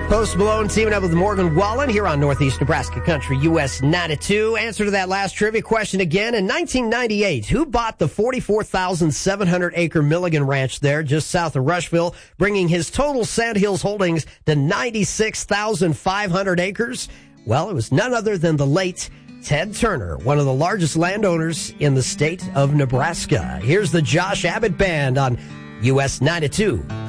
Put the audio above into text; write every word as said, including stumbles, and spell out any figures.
Post Malone teaming up with Morgan Wallen here on Northeast Nebraska Country, U S ninety-two. Answer to that last trivia question again. In nineteen ninety-eight, who bought the forty-four thousand seven hundred acre Milligan Ranch there just south of Rushville, bringing his total Sandhills holdings to ninety-six thousand five hundred acres? Well, it was none other than the late Ted Turner, one of the largest landowners in the state of Nebraska. Here's the Josh Abbott Band on U S ninety-two.